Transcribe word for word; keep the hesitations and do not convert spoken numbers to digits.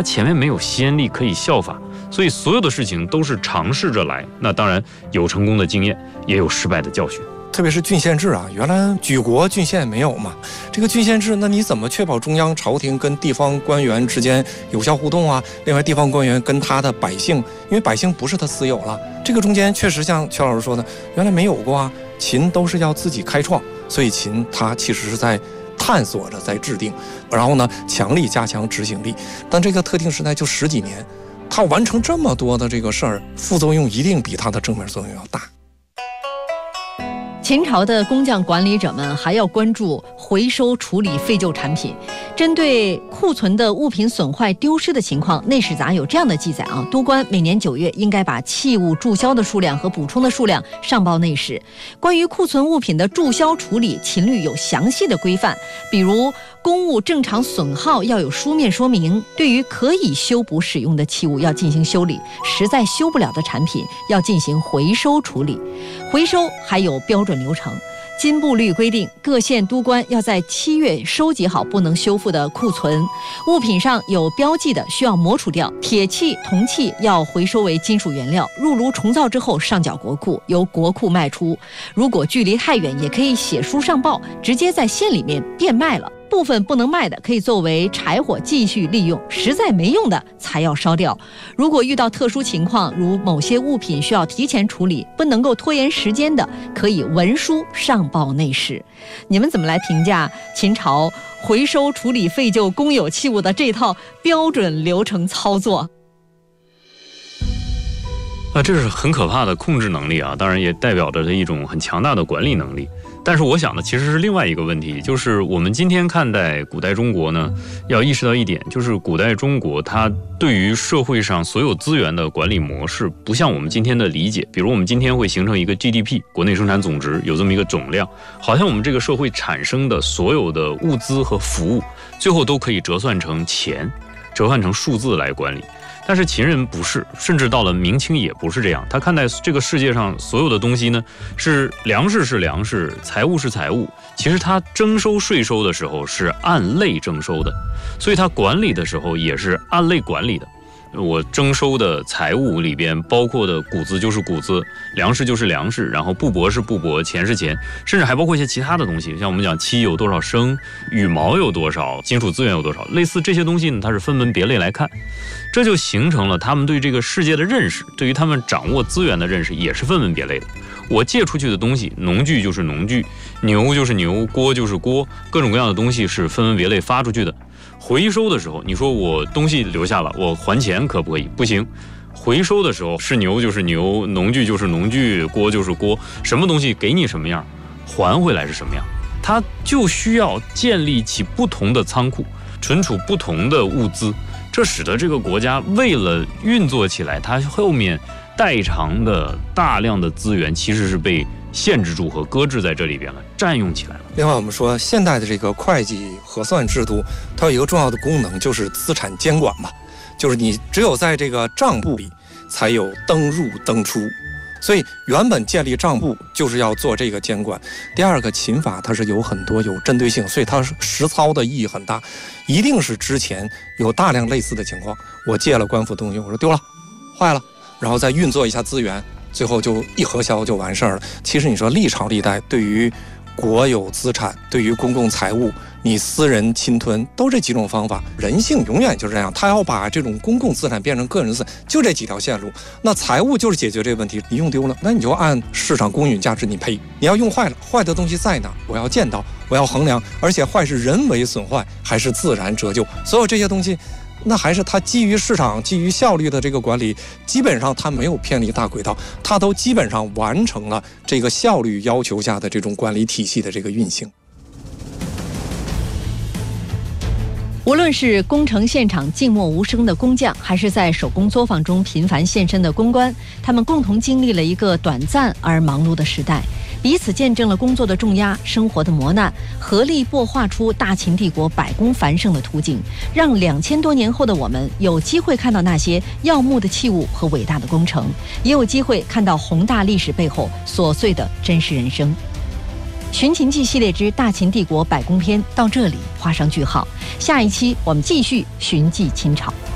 前面没有先例可以效法，所以所有的事情都是尝试着来。那当然有成功的经验，也有失败的教训。 特别是郡县制啊，原来举国郡县没有嘛，这个郡县制，那你怎么确保中央朝廷跟地方官员之间有效互动啊？另外，地方官员跟他的百姓，因为百姓不是他私有了，这个中间确实像邱老师说的，原来没有过啊。秦都是要自己开创，所以秦它其实是在探索着，在制定，然后呢，强力加强执行力。但这个特定时代就十几年，它完成这么多的这个事儿，副作用一定比它的正面作用要大。 秦朝的工匠管理者们还要关注回收处理废旧产品。针对库存的物品损坏丢失的情况，内史杂有这样的记载啊：都官每年九月应该把器物注销的数量和补充的数量上报内史。关于库存物品的注销处理，秦律有详细的规范，比如公物正常损耗要有书面说明，对于可以修补使用的器物要进行修理，实在修不了的产品要进行回收处理。回收还有标准流程。金部律规定，各县都官要在七月收集好不能修复的库存，物品上有标记的需要磨除掉，铁器、铜器要回收为金属原料，入炉重造之后上缴国库，由国库卖出。如果距离太远，也可以写书上报，直接在县里面变卖了。部分不能卖的可以作为柴火继续利用，实在没用的才要烧掉。如果遇到特殊情况，如某些物品需要提前处理，不能够拖延时间的，可以文书上报内史。你们怎么来评价秦朝回收处理废旧公有器物的这套标准流程操作？ 啊，这是很可怕的控制能力啊，当然也代表着一种很强大的管理能力。但是我想呢，其实是另外一个问题，就是我们今天看待古代中国呢，要意识到一点，就是古代中国它对于社会上所有资源的管理模式，不像我们今天的理解。比如我们今天会形成一个 G D P 国内生产总值，有这么一个总量，好像我们这个社会产生的所有的物资和服务，最后都可以折算成钱，折换成数字来管理。但是秦人不是，甚至到了明清也不是这样。他看待这个世界上所有的东西呢，是粮食是粮食，财物是财物。其实他征收税收的时候是按类征收的，所以他管理的时候也是按类管理的。我征收的财物里边包括的谷子就是谷子，粮食就是粮食，然后布帛是布帛，钱是钱，甚至还包括一些其他的东西，像我们讲漆有多少升，羽毛有多少，金属资源有多少，类似这些东西呢，它是分门别类来看，这就形成了他们对这个世界的认识，对于他们掌握资源的认识也是分门别类的。我借出去的东西，农具就是农具，牛就是牛，锅就是锅，各种各样的东西是分门别类发出去的。回收的时候，你说我东西留下了，我还钱可不可以？不行。回收的时候，是牛就是牛，农具就是农具，锅就是锅，什么东西给你什么样，还回来是什么样。它就需要建立起不同的仓库，存储不同的物资，这使得这个国家为了运作起来，它后面代偿的大量的资源其实是被限制住和搁置在这里边了，占用起来了。 另外我们说现代的这个会计核算制度，它有一个重要的功能，就是资产监管吧，就是你只有在这个账簿里才有登入登出，所以原本建立账簿就是要做这个监管。第二个，秦法它是有很多有针对性，所以它实操的意义很大，一定是之前有大量类似的情况，我借了官府东西，我说丢了坏了，然后再运作一下资源，最后就一核销就完事儿了。其实你说历朝历代对于国有资产，对于公共财物，你私人侵吞，都这几种方法。人性永远就是这样，他要把这种公共资产变成个人资产，就这几条线路。那财物就是解决这个问题，你用丢了，那你就按市场公允价值你赔。你要用坏了，坏的东西在哪？我要见到，我要衡量，而且坏是人为损坏还是自然折旧，所有这些东西。那还是它基于市场、基于效率的这个管理，基本上它没有偏离大轨道，它都基本上完成了这个效率要求下的这种管理体系的这个运行。 无论是工程现场静默无声的工匠，还是在手工作坊中频繁现身的工官，他们共同经历了一个短暂而忙碌的时代，彼此见证了工作的重压、生活的磨难，合力擘画出大秦帝国百工繁盛的图景，让两千多年后的我们有机会看到那些耀目的器物和伟大的工程，也有机会看到宏大历史背后琐碎的真实人生。寻秦记系列之大秦帝国百工篇到这里画上句号，下一期我们继续寻迹秦朝。